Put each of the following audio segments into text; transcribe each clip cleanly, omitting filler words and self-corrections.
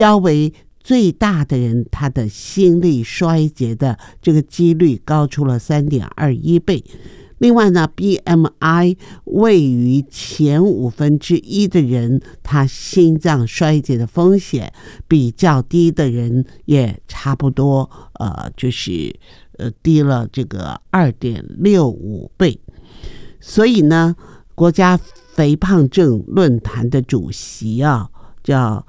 腰围最大的人，他的心力衰竭的这个几率高出了 3.21 倍。另外呢 BMI 位于前1/5的人，他心脏衰竭的风险比较低的人也差不多就是低了这个 2.65 倍。所以呢，国家肥胖症论坛的主席叫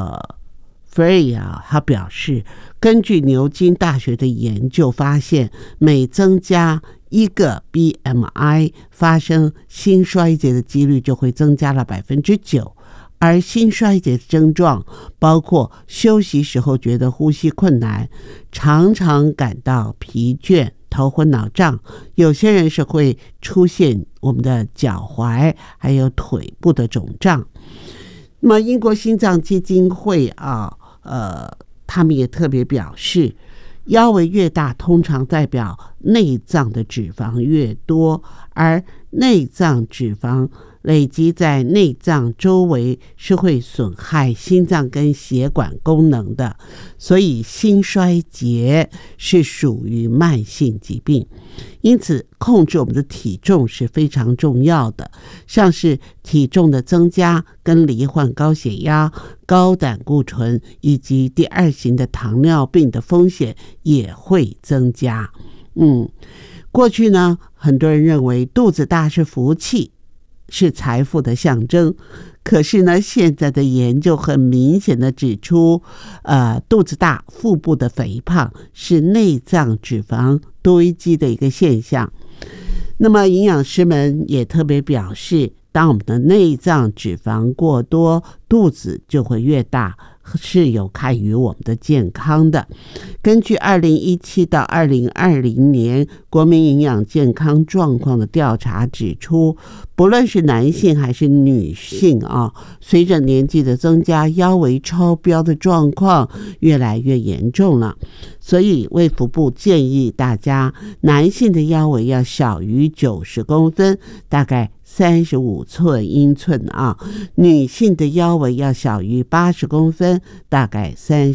Frey 他表示，根据牛津大学的研究发现，每增加1个 BMI， 发生心衰竭的几率就会增加了 9%。而心衰竭的症状包括休息时候觉得呼吸困难，常常感到疲倦，头昏脑胀，有些人是会出现我们的脚踝还有腿部的肿胀。那么英国心脏基金会他们也特别表示，腰围越大通常代表内脏的脂肪越多，而内脏脂肪累积在内脏周围是会损害心脏跟血管功能的，所以心衰竭是属于慢性疾病。因此控制我们的体重是非常重要的，像是体重的增加跟罹患高血压、高胆固醇以及第2型的糖尿病的风险也会增加。过去呢，很多人认为肚子大是福气，是财富的象征。可是呢，现在的研究很明显的指出，肚子大、腹部的肥胖是内脏脂肪堆积的一个现象。那么营养师们也特别表示，当我们的内脏脂肪过多，肚子就会越大，是有害于我们的健康的。根据2017到2020年国民营养健康状况的调查指出，不论是男性还是女性随着年纪的增加，腰围超标的状况越来越严重了。所以卫福部建议大家，男性的腰围要小于90公分，大概35寸英寸女性的腰围要小于80公分，大概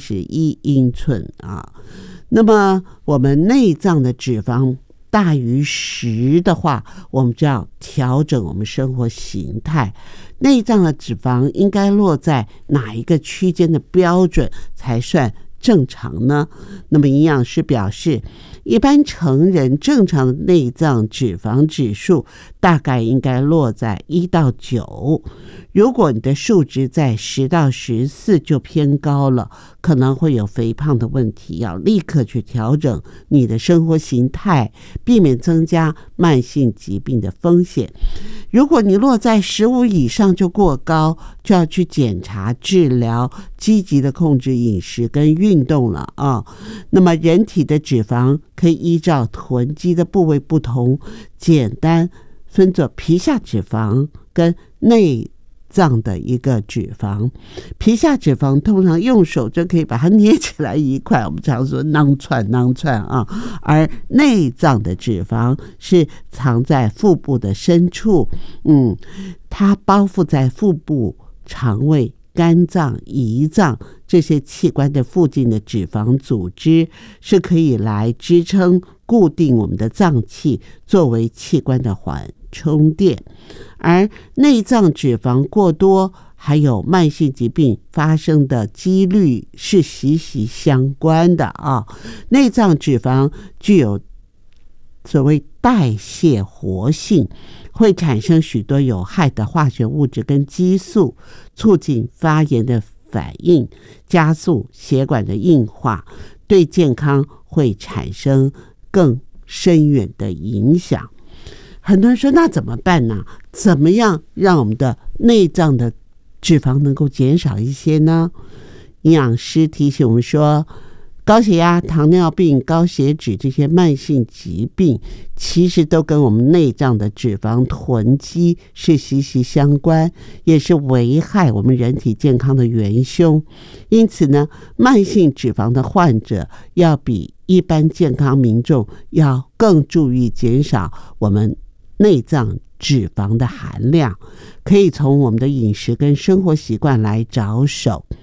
31英寸那么我们内脏的脂肪大于10的话，我们就要调整我们生活形态。内脏的脂肪应该落在哪一个区间的标准才算正常呢？那么营养师表示，一般成人正常的内脏脂肪指数大概应该落在1到9，如果你的数值在10到14就偏高了，可能会有肥胖的问题，要立刻去调整你的生活形态，避免增加慢性疾病的风险。如果你落在15以上就过高，就要去检查治疗，积极的控制饮食跟运动了那么人体的脂肪可以依照囤积的部位不同，简单分作皮下脂肪跟内脏的一个脂肪。皮下脂肪通常用手就可以把它捏起来一块，我们常说囊串而内脏的脂肪是藏在腹部的深处，它包覆在腹部、肠胃、肝脏、胰脏这些器官的附近的脂肪组织，是可以来支撑固定我们的脏器，作为器官的缓冲垫。而内脏脂肪过多还有慢性疾病发生的几率是息息相关的内脏脂肪具有所谓代谢活性，会产生许多有害的化学物质跟激素，促进发炎的反应，加速血管的硬化，对健康会产生更深远的影响。很多人说，那怎么办呢？怎么样让我们的内脏的脂肪能够减少一些呢？营养师提醒我们说，高血压、糖尿病、高血脂这些慢性疾病其实都跟我们内脏的脂肪囤积是息息相关，也是危害我们人体健康的元凶。因此呢，慢性脂肪的患者要比一般健康民众要更注意减少我们内脏脂肪的含量，可以从我们的饮食跟生活习惯来着手。